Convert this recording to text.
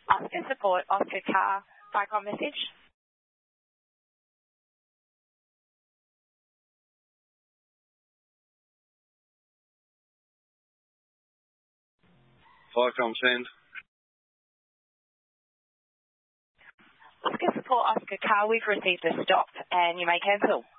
Oscar support, Oscar car, Vicon message. Vicon send. Oscar support, Oscar car, we've received a stop and you may cancel.